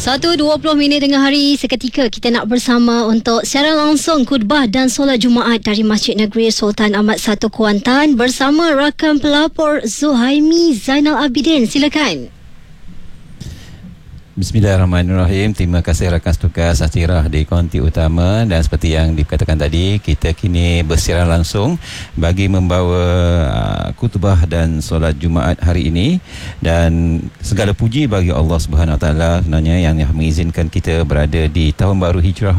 1:20 tengah hari. Seketika kita nak bersama untuk siaran langsung khutbah dan solat Jumaat dari Masjid Negeri Sultan Ahmad I Kuantan bersama rakan pelapor Zuhaimi Zainal Abidin. Silakan. Bismillahirrahmanirrahim. Terima kasih rakan setukas Astirah di konti utama, dan seperti yang dikatakan tadi, kita kini bersiaran langsung bagi membawa khutbah dan solat Jumaat hari ini, dan segala puji bagi Allah Subhanahu Wa Taala sebenarnya yang mengizinkan kita berada di tahun baru Hijrah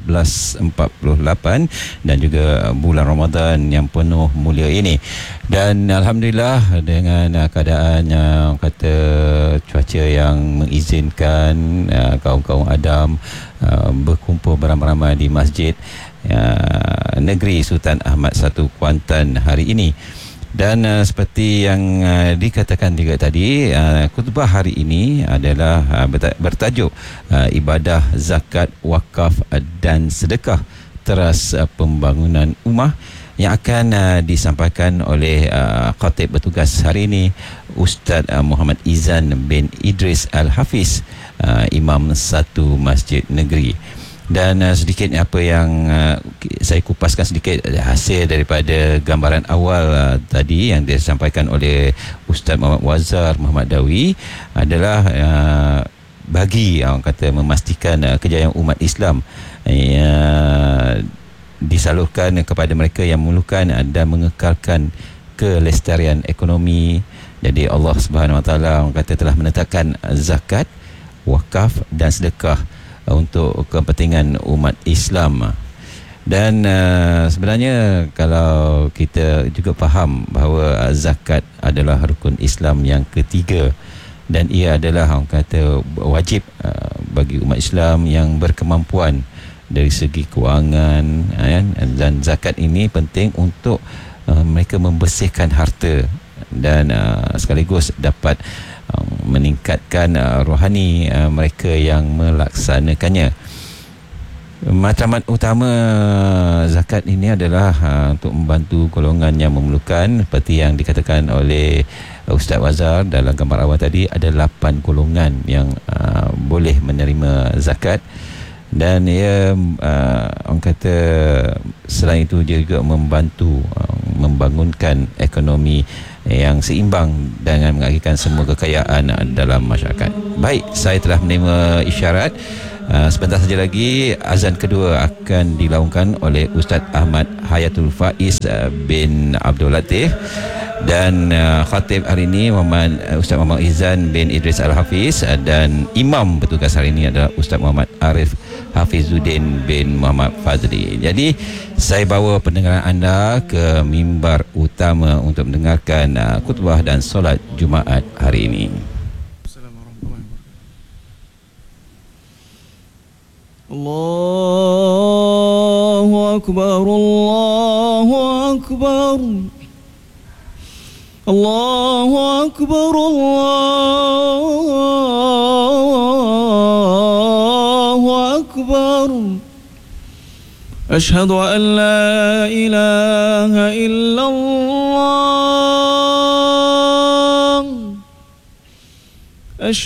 1448 dan juga bulan Ramadan yang penuh mulia ini. Dan alhamdulillah dengan keadaan yang kata cuaca yang mengizinkan kaum-kaum Adam berkumpul beramai-ramai di Masjid Negeri Sultan Ahmad I Kuantan hari ini. Dan seperti yang dikatakan juga tadi, khutbah hari ini adalah bertajuk ibadah zakat, wakaf dan sedekah teras pembangunan ummah, yang akan disampaikan oleh khatib bertugas hari ini, Ustaz Muhammad Izan bin Idris Al-Hafiz, Imam satu Masjid Negeri. Dan sedikit apa yang saya kupaskan sedikit hasil daripada gambaran awal tadi yang disampaikan oleh Ustaz Muhammad Wazar Muhammad Dawi adalah bagi orang kata memastikan kejayaan umat Islam disalurkan kepada mereka yang memerlukan dan mengekalkan kelestarian ekonomi. Jadi Allah Subhanahu Wa Taala orang kata telah menetapkan zakat, wakaf dan sedekah untuk kepentingan umat Islam. Dan sebenarnya kalau kita juga faham bahawa zakat adalah rukun Islam yang ketiga, dan ia adalah orang kata wajib bagi umat Islam yang berkemampuan dari segi kewangan, dan zakat ini penting untuk mereka membersihkan harta dan sekaligus dapat meningkatkan rohani mereka yang melaksanakannya. Matlamat utama zakat ini adalah untuk membantu golongan yang memerlukan, seperti yang dikatakan oleh Ustaz Wazar dalam gambar awal tadi. Ada 8 golongan yang boleh menerima zakat, dan ia orang kata selain itu dia juga membantu membangunkan ekonomi yang seimbang dengan mengakhirkan semua kekayaan dalam masyarakat. Baik, saya telah menerima isyarat. Sebentar saja lagi azan kedua akan dilaungkan oleh Ustaz Ahmad Hayatul Faiz bin Abdul Latif, dan khatib hari ini Ustaz Muhammad Izan bin Idris Al-Hafiz, dan imam bertugas hari ini adalah Ustaz Muhammad Arif Hafizuddin bin Muhammad Fazli. Jadi saya bawa pendengaran anda ke mimbar utama untuk mendengarkan khutbah dan solat Jumaat hari ini. Allahu Akbar, Allahu Akbar, Allahu Akbar, Allahu Akbar. Ashhadu an la ilaha illallah.